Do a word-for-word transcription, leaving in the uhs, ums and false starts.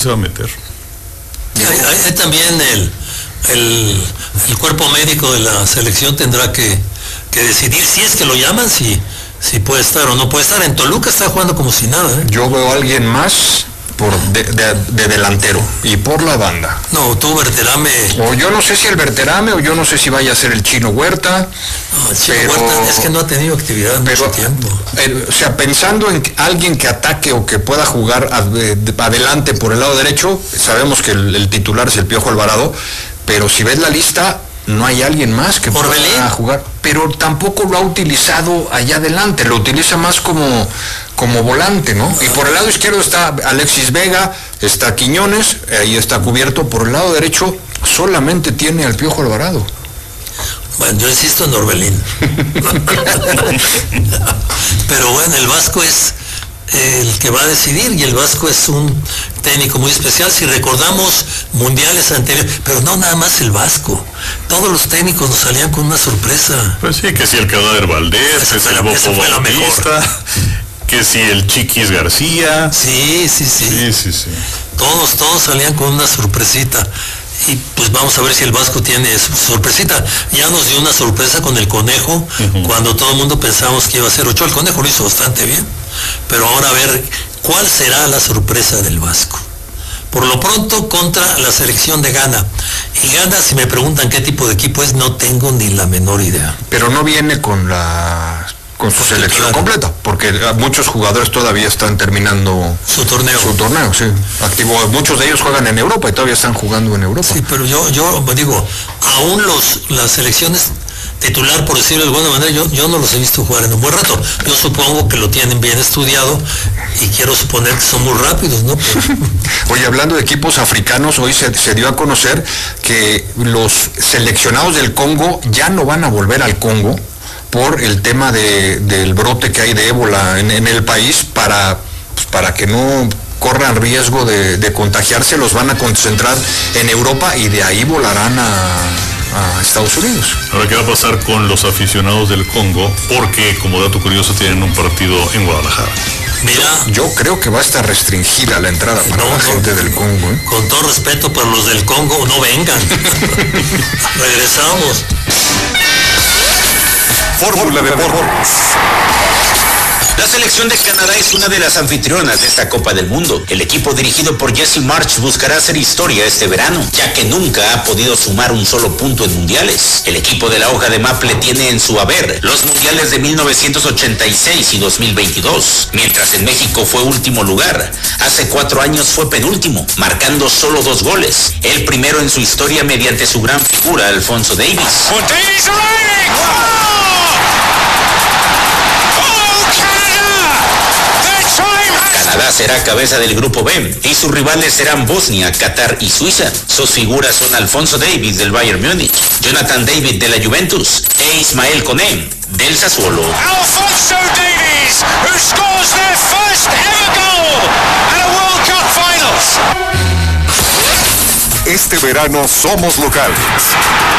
se va a meter. Hay, hay, hay también el, el, el cuerpo médico de la selección tendrá que, que decidir si es que lo llaman, si, si puede estar o no puede estar. En Toluca está jugando como si nada, ¿eh? Yo veo a alguien más por de, de, de delantero y por la banda. No, tú Berterame. O yo no sé si el Berterame, o yo no sé si vaya a ser el Chino Huerta. No, el Chino pero, Huerta es que no ha tenido actividad en pero, mucho tiempo. El, o sea, pensando en alguien que ataque o que pueda jugar ad, de, adelante por el lado derecho, sabemos que el, el titular es el Piojo Alvarado, pero si ves la lista, no hay alguien más que pueda Orbelín. jugar, pero tampoco lo ha utilizado allá adelante, lo utiliza más como, como volante, ¿no? Y por el lado izquierdo está Alexis Vega, está Quiñones, ahí está cubierto. Por el lado derecho solamente tiene al Piojo Alvarado. Bueno, yo insisto en Orbelín. Pero bueno, el Vasco es el que va a decidir, y el Vasco es un técnico muy especial. Si recordamos mundiales anteriores, pero no nada más el Vasco, todos los técnicos nos salían con una sorpresa. Pues sí, que si el Cadáver Valdés, Esa que si fue el la- esa Bofo fue la Bautista, que si el Chiquis García. Sí, sí, sí, Sí, sí, sí. todos, todos salían con una sorpresita. Y pues vamos a ver si el Vasco tiene su sorpresita. Ya nos dio una sorpresa con el Conejo, uh-huh. cuando todo el mundo pensábamos que iba a ser Ochoa. El Conejo lo hizo bastante bien, pero ahora a ver cuál será la sorpresa del Vasco. Por lo pronto contra la selección de Ghana. Y Ghana, si me preguntan qué tipo de equipo es, no tengo ni la menor idea. Pero no viene con la con su selección completa, porque muchos jugadores todavía están terminando su torneo. Su torneo, sí. Activo, muchos de ellos juegan en Europa y todavía están jugando en Europa. Sí, pero yo, yo digo, aún los, las selecciones titular, por decirlo de alguna manera, yo, yo no los he visto jugar en un buen rato. Yo supongo que lo tienen bien estudiado y quiero suponer que son muy rápidos, ¿no? Pero... Oye, hablando de equipos africanos, hoy se, se dio a conocer que los seleccionados del Congo ya no van a volver al Congo por el tema de, del brote que hay de ébola en, en el país, para, pues, para que no corran riesgo de, de contagiarse. Los van a concentrar en Europa y de ahí volarán a, a Estados Unidos. Ahora, ¿qué va a pasar con los aficionados del Congo? Porque, como dato curioso, tienen un partido en Guadalajara. Mira, yo, yo creo que va a estar restringida la entrada para no, la gente no, del Congo, ¿eh? Con todo respeto para los del Congo, no vengan. Regresamos. Fórmula Deportes. La selección de Canadá es una de las anfitrionas de esta Copa del Mundo. El equipo dirigido por Jesse March buscará hacer historia este verano, ya que nunca ha podido sumar un solo punto en mundiales. El equipo de la hoja de Maple tiene en su haber los mundiales de mil novecientos ochenta y seis y dos mil veintidós, mientras en México fue último lugar. Hace cuatro años fue penúltimo, marcando solo dos goles. El primero en su historia mediante su gran figura, Alfonso Davies. Oh, Davies arriving! Oh! Canadá será cabeza del grupo B y sus rivales serán Bosnia, Qatar y Suiza. Sus figuras son Alfonso Davies del Bayern Múnich, Jonathan David de la Juventus e Ismael Koné del Sassuolo. Alfonso Davies, who scores their first ever goal at a World Cup Finals. Este verano somos locales.